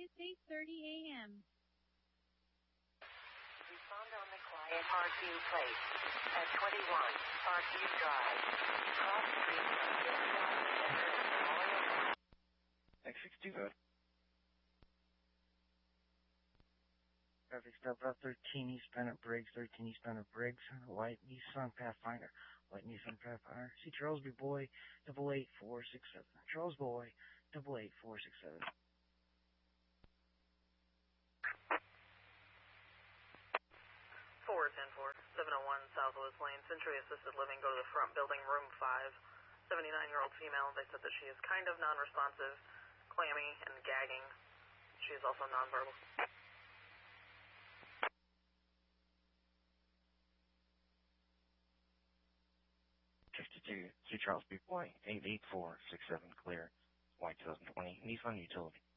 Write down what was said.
It's 8:30 a.m. Respond on the quiet Parkview Place at 21 Parkview Drive. Cross street from Fifth Drive Center in Memorial. X62 good. Traffic stop out 13 eastbound at Briggs, 13 eastbound at Briggs. White Nissan Pathfinder. White Nissan Pathfinder. See Charles B. Boy, 88467. Charles Boy, 88467. Forward 10-4, 701 Southwest Lane, Century Assisted Living, go to the front building, room 5. 79-year-old female, they said that she is kind of non-responsive, clammy, and gagging. She is also nonverbal. 62, see Charles B. Boy, 88467 clear. White 2020, Nissan Utility.